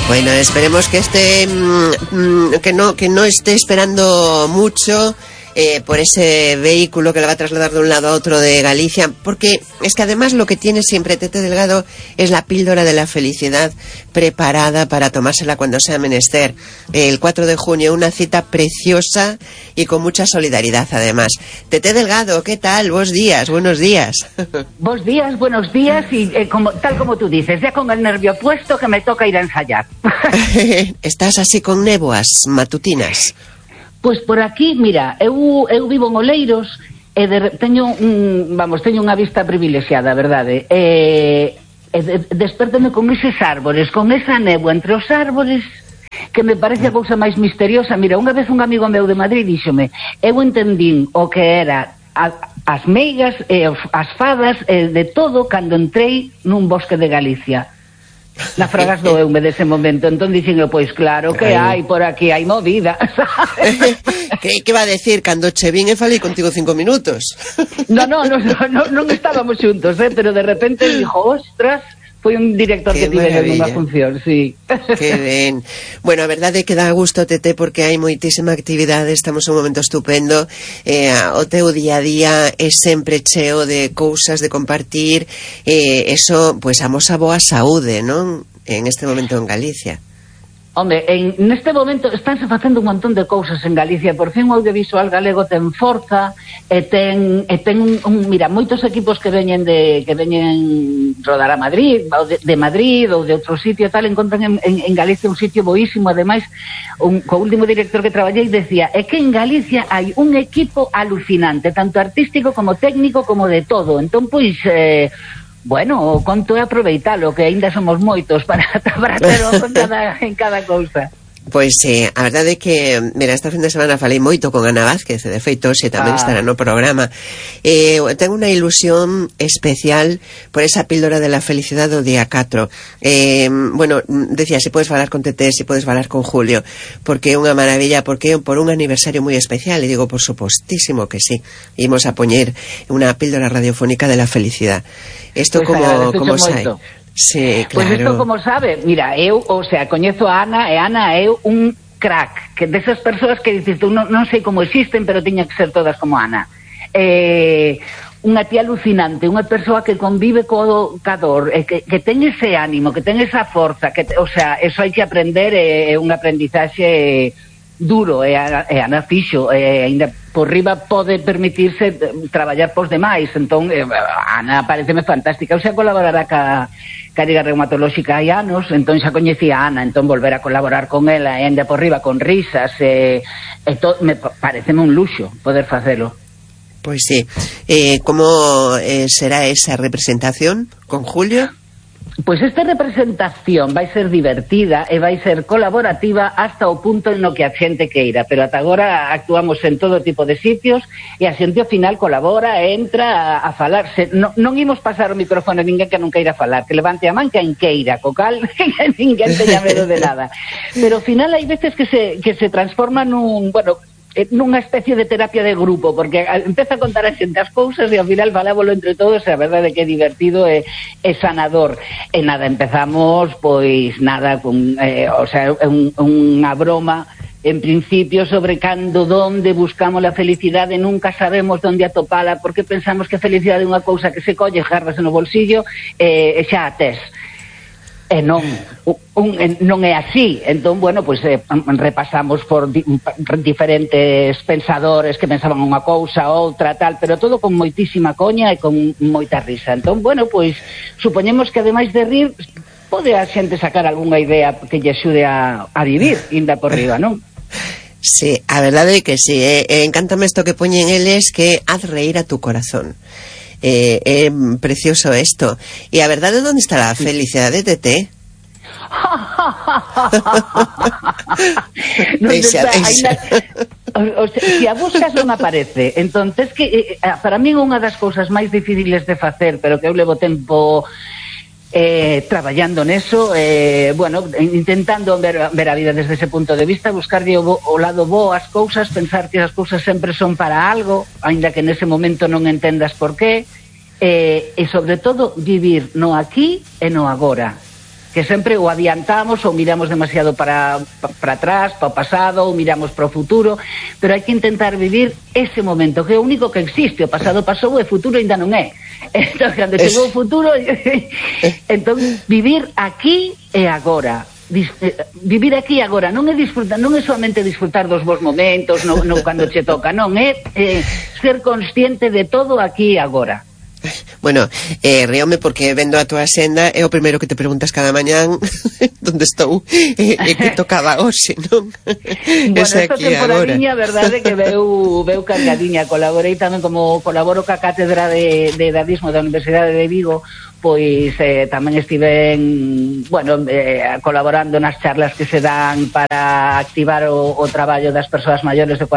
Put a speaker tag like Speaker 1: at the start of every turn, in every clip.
Speaker 1: Bueno, esperemos que que no esté esperando mucho por ese vehículo que le va a trasladar de un lado a otro de Galicia, porque es que además lo que tiene siempre Tete Delgado es la píldora de la felicidad preparada para tomársela cuando sea menester. El 4 de junio, una cita preciosa y con mucha solidaridad además. Tete Delgado, ¿qué tal? Buenos días.
Speaker 2: Buenos días y tal como tú dices, ya con el nervio puesto que me toca ir a ensayar.
Speaker 1: ¿Estás así con néboas matutinas?
Speaker 2: Pois por aquí, mira, eu vivo en Oleiros e teño unha vista privilexiada, verdade? Despertame con eses árbores, con esa néboa entre os árbores, que me parece a cousa máis misteriosa. Mira, unha vez un amigo meu de Madrid díxome, eu entendín o que era as meigas e as fadas de todo cando entrei nun bosque de Galicia. Na Fragas doeume dese momento. Entón dixen eu, pois claro que hai por aquí, hai movida, sabes?
Speaker 1: Que va a decir? Cando che vin e falei contigo 5 minutos.
Speaker 2: Non estábamos xuntos, pero de repente dixo, ostras, foi un director que tive nunha función, sí.
Speaker 1: Que ben. Bueno, a verdade é que dá gusto, Tete, porque hai moitísima actividade, estamos en un momento estupendo, o teu día a día é sempre cheo de cousas de compartir, eso, pois, amosa boa saúde, non? En este momento en Galicia.
Speaker 2: Home, neste momento estánse facendo un montón de cousas en Galicia. Por fin o audiovisual galego ten forza e ten mira, moitos equipos que veñen rodar a Madrid, ou de Madrid ou de outro sitio tal, encontran en Galicia un sitio boísimo. Ademais, co último director que traballei decía, é que en Galicia hai un equipo alucinante, tanto artístico como técnico como de todo. Entón, pois, bueno, o conto é aproveitalo, que aínda somos moitos para ter en cada cousa.
Speaker 1: Pois a verdade é que, mira, esta fin de semana falei moito con Ana Vázquez, de feito hoxe tamén estará no programa. Tengo unha ilusión especial por esa píldora de la felicidad do día 4. Bueno, decía, se podes falar con Tete, se podes falar con Julio, porque é unha maravilla, porque é por un aniversario moi especial, e digo, por supostísimo que sí, imos a poñer unha píldora radiofónica de la felicidad. Isto pues como sai? Sí, claro.
Speaker 2: Pois isto como sabe, mira, eu, coñezo a Ana, e Ana é un crack, que desas persoas que dices tú, non sei como existen, pero tiña que ser todas como Ana. Unha tía alucinante, unha persoa que convive co dor, que ten ese ánimo, que ten esa forza, eso hai que aprender, é un aprendizaxe duro, e Ana fixo, ainda por riba pode permitirse traballar pos demais. Entón, Ana pareceme fantástica. Eu xa colaborará ca Liga Reumatolóxica hai anos, entón xa coñecía a Ana, entón volver a colaborar con ela e ainda por riba con risas, pareceme un luxo poder facelo.
Speaker 1: Pois sí. Como será esa representación con Julio?
Speaker 2: Pois esta representación vai ser divertida e vai ser colaborativa hasta o punto en no que a xente queira, pero ata agora actuamos en todo tipo de sitios e a xente ao final colabora, entra a falar. Non imos pasar o micrófono a ninguén que non queira falar, que levante a man quen queira, co cal ninguén teña medo de nada. Pero ao final hai veces que se transforma nunha especie de terapia de grupo, porque empeza a contar a xente as cousas e ao final falábolo entre todos, e a verdade é que é divertido e sanador. E nada, empezamos, pois nada, unha broma en principio sobre onde buscamos a felicidade, nunca sabemos onde atopala, porque pensamos que a felicidade é unha cousa que se colle, gárrase no bolsillo e xa a tes. E non é así. Entón, bueno, pois repasamos por diferentes pensadores que pensaban unha cousa, outra, tal, pero todo con moitísima coña e con moita risa. Entón, bueno, pois supoñemos que ademais de rir pode a xente sacar algunha idea que lle axude a vivir, inda por riba, non?
Speaker 1: Sí, a verdade é que sí. Encántame isto que poñen eles, que haz reír a tu corazón. É precioso isto. E a verdade, onde está a felicidade, Tete?
Speaker 2: Se a buscas non aparece. Entonces, que para mí unha das cousas máis difíciles de facer, pero que eu levo tempo traballando neso, intentando ver a vida desde ese punto de vista, buscarlle o lado bo ás cousas, pensar que as cousas sempre son para algo, aínda que nese momento non entendas por qué, e sobre todo vivir no aquí e no agora. que sempre o adiantamos ou miramos demasiado para atrás, para o pasado, ou miramos para o futuro, pero hai que intentar vivir ese momento, que é o único que existe. O pasado pasou e o futuro ainda non é. Entón, cando chegou o futuro, entón, vivir aquí e agora. Vivir aquí agora non é disfrutar, non é somente disfrutar dos bons momentos no cando che toca, non é ser consciente de todo aquí e agora.
Speaker 1: Bueno, ríome porque vendo a túa senda é o primeiro que te preguntas cada mañán onde estou e que tocaba hoxe, non?
Speaker 2: Bueno, esta temporadiña, verdade, que veu cargadiña. Colaborei tamén, como colaboro ca Cátedra de Dadismo da Universidade de Vigo, pois tamén estive colaborando nas charlas que se dan para activar o traballo das persoas maiores de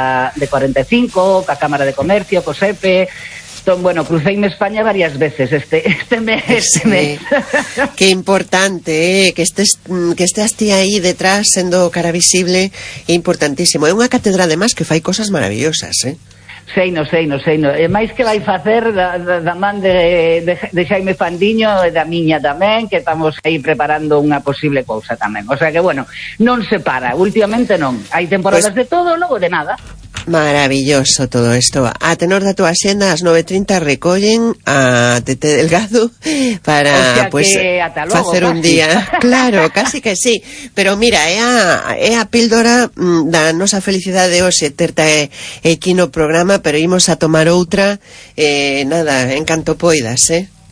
Speaker 2: 45, ca Cámara de Comercio, co SEPE. Entón, bueno, cruceime España varias veces este mes.
Speaker 1: Qué importante, que estés ti aí detrás sendo cara visible, é importantísimo. É unha catedral además que fai cosas maravillosas,
Speaker 2: Sei no. E máis que vai facer da man de Xaime Fandiño e da miña tamén, que estamos aí preparando unha posible cousa tamén. O sea que, bueno, non se para. Últimamente non. Hai temporadas de todo, logo de nada.
Speaker 1: Maravilloso todo isto. A tenor da túa xenda, ás 9:30 recollen a Tete Delgado para, facer un día. Claro, casi que sí. Pero mira, é a píldora da nosa felicidade hoxe terte aquí no programa, pero imos a tomar outra, nada, en canto poidas,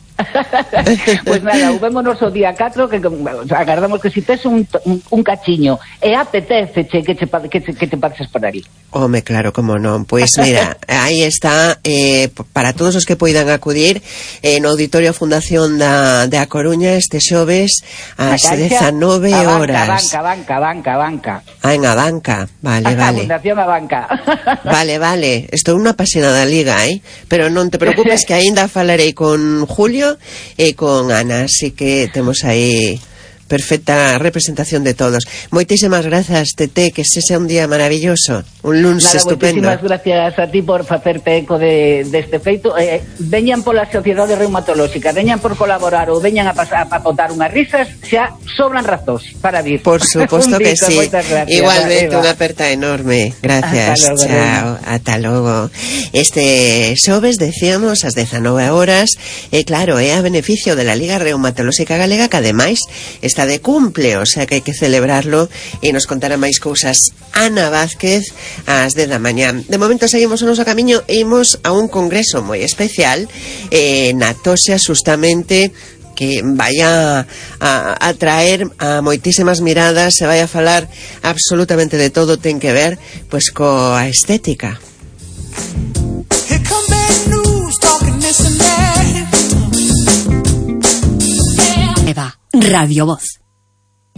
Speaker 2: Pues nada, vémonos o día 4, que agardamos que si tes un cachiño e apeteceche que te pases por ali.
Speaker 1: Home, claro, como non. Pois mira, aí está, para todos os que poidan acudir no Auditorio Fundación da Coruña este xoves ás 19 horas.
Speaker 2: Banca.
Speaker 1: Ah, en a banca, vale.
Speaker 2: Fundación a banca.
Speaker 1: Vale, estou unha apasionada liga, pero non te preocupes que aínda falarei con Julio e con Ana, así que temos aí perfecta representación de todos. Moitísimas grazas, Tete, que ese sea un día maravilloso, un lunes estupendo.
Speaker 2: Moitísimas gracias a ti por facerte eco deste feito. Veñan pola Sociedade Reumatolóxica, veñan por colaborar ou veñan a botar unhas risas, xa sobran razóns para vir.
Speaker 1: Por suposto que sí. Igualmente,
Speaker 2: unha
Speaker 1: aperta enorme. Gracias.
Speaker 2: Hasta logo,
Speaker 1: chao, ata logo. Este xoves, decíamos, ás 19 horas, claro, é a beneficio de la Liga Reumatolóxica Galega, que ademais está de cumple, o sea que hai que celebrarlo, e nos contará máis cousas Ana Vázquez ás 10 da mañá. De momento seguimos o noso camiño e imos a un congreso moi especial na Toxa, justamente, que vai a atraer a moitísimas miradas, se vai a falar absolutamente de todo, ten que ver pois coa estética.
Speaker 3: Eva, Radio Voz.